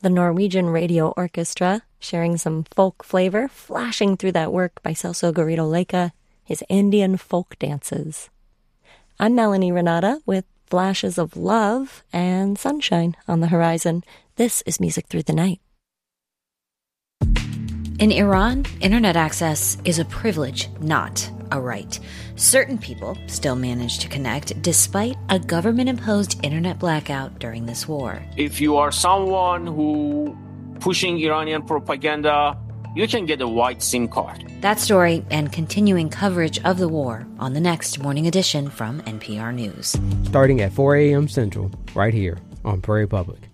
The Norwegian Radio Orchestra, sharing some folk flavor, flashing through that work by Celso Garrido Leica, his Andean folk dances. I'm Melanie Renata with flashes of love and sunshine on the horizon. This is Music Through the Night. In Iran, internet access is a privilege, not a right. Certain people still manage to connect despite a government-imposed internet blackout during this war. If you are someone who pushing Iranian propaganda, you can get a white SIM card. That story and continuing coverage of the war on the next Morning Edition from NPR News. Starting at 4 a.m. Central, right here on Prairie Public.